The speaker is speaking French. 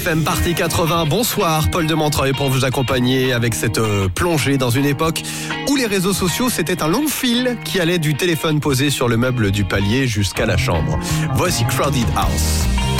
FM Party 80, bonsoir, Paul de Montreuil pour vous accompagner avec cette plongée dans une époque où les réseaux sociaux c'était un long fil qui allait du téléphone posé sur le meuble du palier jusqu'à la chambre. Voici Crowded House.